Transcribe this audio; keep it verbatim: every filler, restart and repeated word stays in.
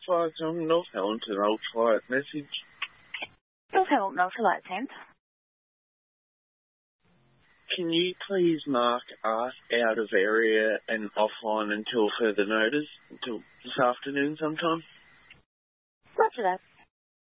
Ultralight, um, North Hamilton, Ultralight message. North Hamilton Ultralight sent. Can you please mark Art out of area and offline until further notice, until this afternoon sometime? Roger that.